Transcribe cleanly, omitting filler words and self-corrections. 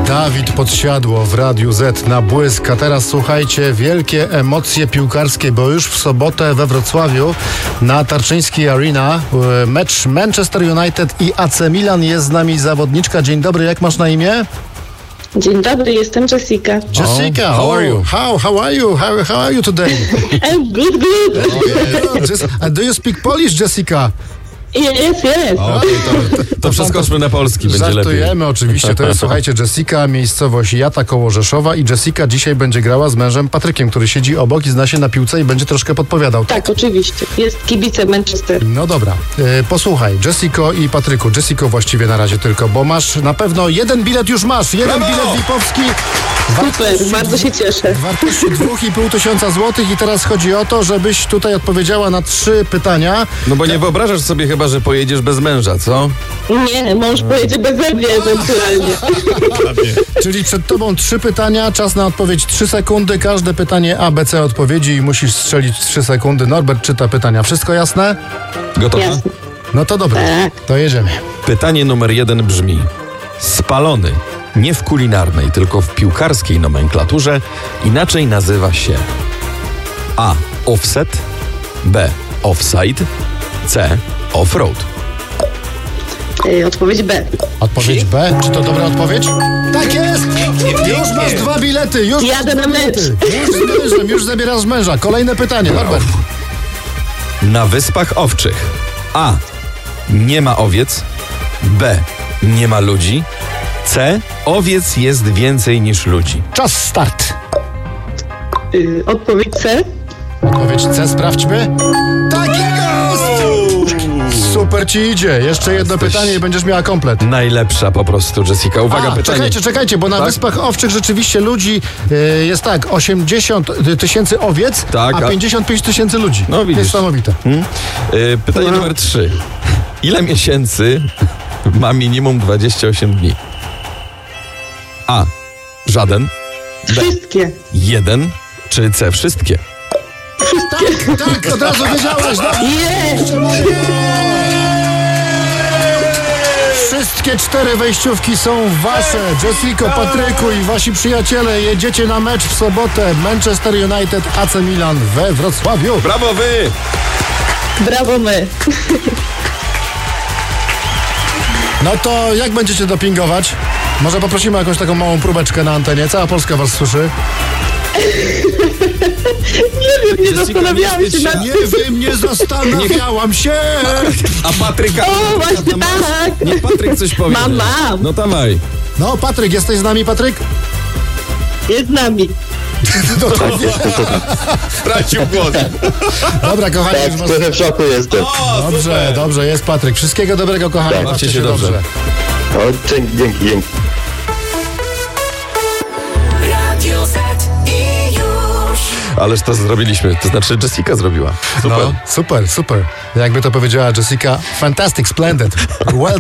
Dawid Podsiadło w Radiu Z na błysk. A teraz słuchajcie, wielkie emocje piłkarskie, bo już w sobotę we Wrocławiu na Tarczyńskiej Arena mecz Manchester United i AC Milan. Jest z nami zawodniczka. Dzień dobry, jak masz na imię? Dzień dobry, jestem Jessica. Jessica, how are you? How are you? How are you today? I'm good. Do you speak Polish, Jessica? Yes. To przeskoczmy na polski, będzie lepiej. Żartujemy oczywiście, to jest, słuchajcie, Jessica, miejscowość Jata koło Rzeszowa i Jessica dzisiaj będzie grała z mężem Patrykiem, który siedzi obok i zna się na piłce i będzie troszkę podpowiadał. Tak, oczywiście. Jest kibicem Manchester. No dobra, posłuchaj, Jessico i Patryku, Jessico właściwie na razie tylko, bo masz na pewno jeden bilet już masz, jeden bilet VIP-owski. Super, bardzo się cieszę. Wartości 2500 złotych i teraz chodzi o to, żebyś tutaj odpowiedziała na 3 pytania. No bo nie wyobrażasz sobie chyba, że pojedziesz bez męża, co? Nie, mąż pojedzie beze mnie ewentualnie. Czyli przed tobą 3 pytania, czas na odpowiedź 3 sekundy, każde pytanie ABC odpowiedzi i musisz strzelić 3 sekundy. Norbert czyta pytania, wszystko jasne? Gotowa? Jasne. No to dobra, to jedziemy. Pytanie numer 1 brzmi: spalony nie w kulinarnej, tylko w piłkarskiej nomenklaturze inaczej nazywa się A. Offset, B. Offside, C. Offroad. Odpowiedź B. Odpowiedź B, czy to dobra odpowiedź? Tak jest! Już masz 2 bilety, już Jadę masz 2 na mecz. bilety. Już z mężem, już zabierasz męża. Kolejne pytanie, Norbert. Na Wyspach Owczych A. Nie ma owiec, B. Nie ma ludzi, C. Owiec jest więcej niż ludzi. Czas start. Odpowiedź C. Odpowiedź C, sprawdźmy. Tak jest! Super ci idzie. Jeszcze jedno pytanie i będziesz miała komplet. Najlepsza po prostu, Jessica. Uwaga, pytanie. Czekajcie, bo na Tak? Wyspach Owczych rzeczywiście ludzi jest tak, 80 tysięcy owiec, Tak, a 55 tysięcy ludzi. No widzisz. Niesamowite. Pytanie numer 3. Ile miesięcy ma minimum 28 dni? A. Żaden. B. Wszystkie. 1 czy C. Wszystkie? Tak, od razu wiedziałeś. Jest! Wszystkie 4 wejściówki są wasze. Jessico, Patryku i wasi przyjaciele jedziecie na mecz w sobotę. Manchester United, AC Milan we Wrocławiu. Brawo wy! Brawo my. No to jak będziecie dopingować? Może poprosimy o jakąś taką małą próbeczkę na antenie. Cała Polska was słyszy. Nie zastanawiałam się nad tym. Nie wiem, nie zastanawiałam się. A Patryka... O, właśnie tak. Niech Patryk coś powie. Mam. No dawaj. No, Patryk, jesteś z nami, Patryk? Jest z nami. Stracił głos. Dobra, kochani. już was- Trochę w szoku jestem. Dobrze, jest Patryk. Wszystkiego dobrego, kochani. Tak. Bawcie Bawcie się dobrze. O, dzięki. Radio Z i już. Ależ to zrobiliśmy. To znaczy Jessica zrobiła. Super. No, super. Jakby to powiedziała Jessica, fantastic, splendid. Well